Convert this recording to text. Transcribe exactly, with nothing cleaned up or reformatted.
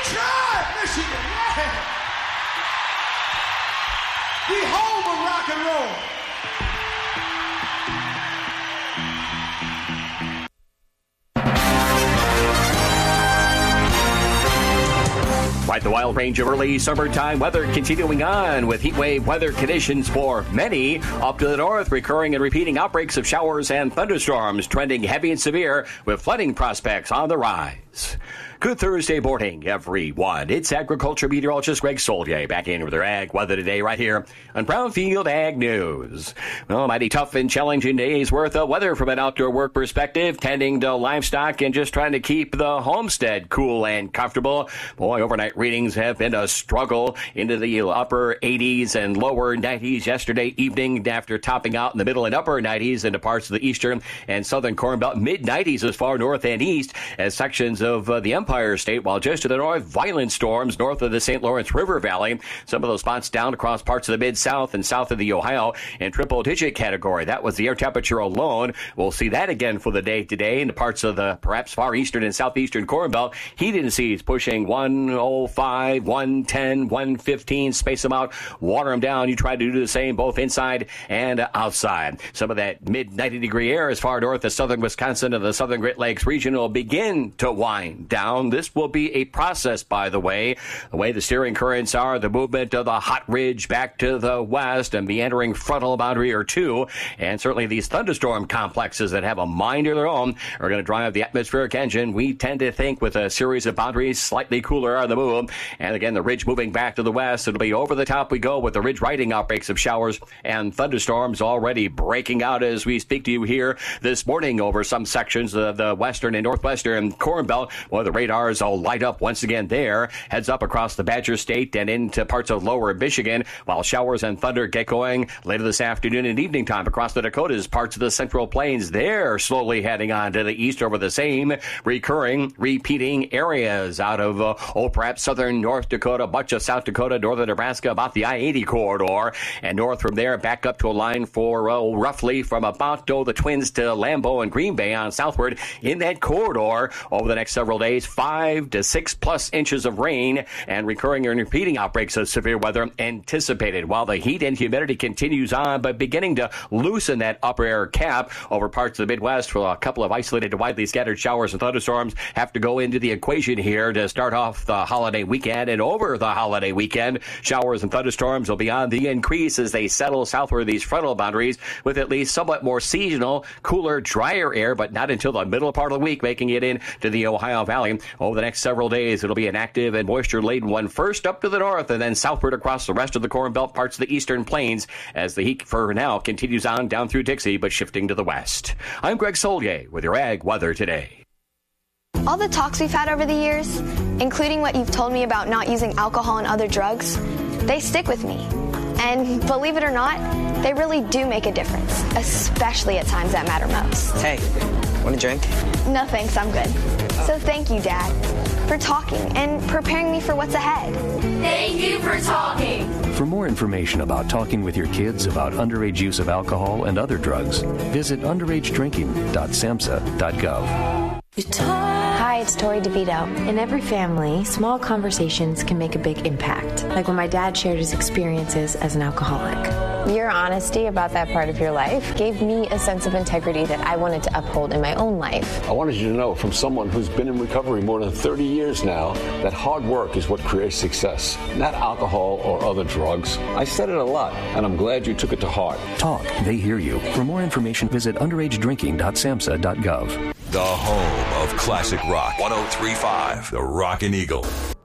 Detroit, Michigan, yeah. The home of rock and roll. Quite the wild range of early summertime weather continuing on with heat wave weather conditions for many. Up to the north, recurring and repeating outbreaks of showers and thunderstorms trending heavy and severe with flooding prospects on the rise. Good Thursday morning, everyone. It's agriculture meteorologist Greg Solier back in with our ag weather today right here on Brownfield Ag News. Well, mighty tough and challenging days worth of weather from an outdoor work perspective, tending to livestock and just trying to keep the homestead cool and comfortable. Boy, overnight readings have been a struggle into the upper eighties and lower nineties yesterday evening after topping out in the middle and upper nineties into parts of the eastern and southern Corn Belt, mid nineties as far north and east as sections of uh, the Empire State, while just to the north, violent storms north of the Saint Lawrence River Valley. Some of those spots down across parts of the mid-south and south of the Ohio in triple-digit category. That was the air temperature alone. We'll see that again for the day today in the parts of the perhaps far eastern and southeastern Corn Belt. Heat indices pushing one oh five, one ten, one fifteen. Space them out, water them down. You try to do the same both inside and outside. Some of that mid ninety degree air as far north as southern Wisconsin and the southern Great Lakes region will begin to wind down. This will be a process, by the way. The way the steering currents are, the movement of the hot ridge back to the west and meandering frontal boundary or two. And certainly these thunderstorm complexes that have a mind of their own are going to drive the atmospheric engine. We tend to think with a series of boundaries slightly cooler on the move. And again, the ridge moving back to the west. It'll be over the top we go with the ridge riding outbreaks of showers and thunderstorms already breaking out as we speak to you here this morning over some sections of the western and northwestern Corn Belt. Well, the radars will light up once again there. Heads up across the Badger State and into parts of lower Michigan, while showers and thunder get going later this afternoon and evening time across the Dakotas, parts of the Central Plains. They're slowly heading on to the east over the same recurring, repeating areas out of, uh, oh, perhaps southern North Dakota, much of South Dakota, northern Nebraska, about the I eighty corridor, and north from there back up to a line for uh, roughly from about oh, the Twins to Lambeau and Green Bay on southward in that corridor over the next several days. Five to six plus inches of rain and recurring and repeating outbreaks of severe weather anticipated, while the heat and humidity continues on, but beginning to loosen that upper air cap over parts of the Midwest. For a couple of isolated to widely scattered showers and thunderstorms have to go into the equation here to start off the holiday weekend. And over the holiday weekend, showers and thunderstorms will be on the increase as they settle southward these frontal boundaries with at least somewhat more seasonal, cooler, drier air, but not until the middle part of the week, making it into the Ohio Valley. Over the next several days, it'll be an active and moisture-laden one first up to the north and then southward across the rest of the Corn Belt, parts of the eastern plains, as the heat for now continues on down through Dixie, but shifting to the west. I'm Greg Solier with your ag weather today. All the talks we've had over the years, including what you've told me about not using alcohol and other drugs, they stick with me. And believe it or not, they really do make a difference, especially at times that matter most. Hey, want a drink? No thanks, I'm good. So thank you, Dad, for talking and preparing me for what's ahead. Thank you for talking. For more information about talking with your kids about underage use of alcohol and other drugs, visit underage drinking dot samhsa dot gov. Hi, it's Tori DeVito. In every family, small conversations can make a big impact, like when my dad shared his experiences as an alcoholic. Your honesty about that part of your life gave me a sense of integrity that I wanted to uphold in my own life. I wanted you to know from someone who's been in recovery more than thirty years now that hard work is what creates success, not alcohol or other drugs. I said it a lot, and I'm glad you took it to heart. Talk, they hear you. For more information, visit underage drinking dot samhsa dot gov. The home of classic rock. one oh three point five, The Rockin' Eagle.